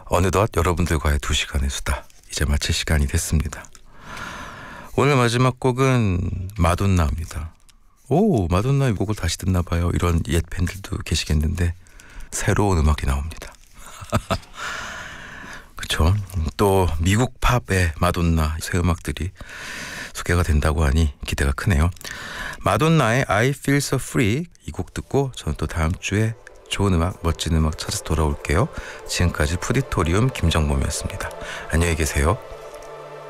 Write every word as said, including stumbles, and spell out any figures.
어느덧 여러분들과의 두 시간의 수다 이제 마칠 시간이 됐습니다. 오늘 마지막 곡은 마돈나입니다. 오, 마돈나 이 곡을 다시 듣나 봐요. 이런 옛 팬들도 계시겠는데 새로운 음악이 나옵니다. 그렇죠. 또 미국 팝의 마돈나 새 음악들이 소개가 된다고 하니 기대가 크네요. 마돈나의 I Feel So Free 이 곡 듣고 저는 또 다음 주에 좋은 음악, 멋진 음악 찾아서 돌아올게요. 지금까지 푸디토리움 김정범이었습니다. 안녕히 계세요.